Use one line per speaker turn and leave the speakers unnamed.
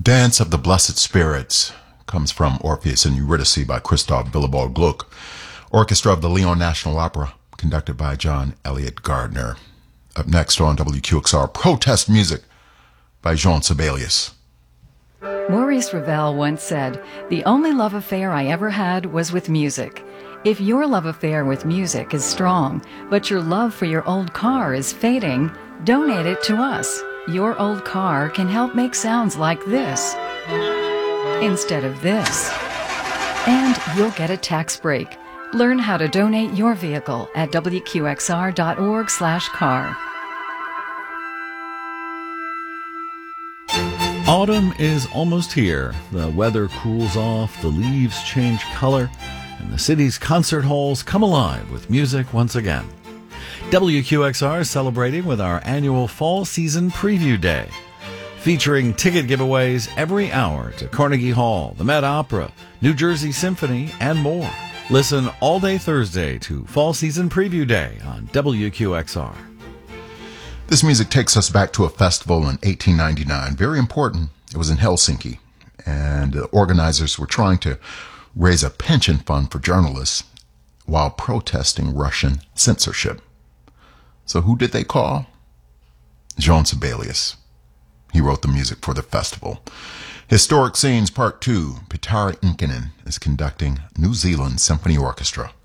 Dance of the Blessed Spirits comes from Orpheus and Eurydice by Christoph Willibald Gluck. Orchestra of the Lyon National Opera, conducted by John Elliott Gardner. Up next on WQXR, Protest Music by Jean Sibelius.
Maurice Ravel once said, "The only love affair I ever had was with music." If your love affair with music is strong, but your love for your old car is fading, donate it to us. Your old car can help make sounds like this instead of this. And you'll get a tax break. Learn how to donate your vehicle at wqxr.org/car.
Autumn is almost here. The weather cools off, the leaves change color, and the city's concert halls come alive with music once again. WQXR is celebrating with our annual Fall Season Preview Day, featuring ticket giveaways every hour to Carnegie Hall, the Met Opera, New Jersey Symphony, and more. Listen all day Thursday to Fall Season Preview Day on WQXR.
This music takes us back to a festival in 1899. Very important. It was in Helsinki, and the organizers were trying to raise a pension fund for journalists while protesting Russian censorship. So who did they call? Jean Sibelius. He wrote the music for the festival. Historic Scenes Part 2, Pitara Inkinen is conducting New Zealand Symphony Orchestra.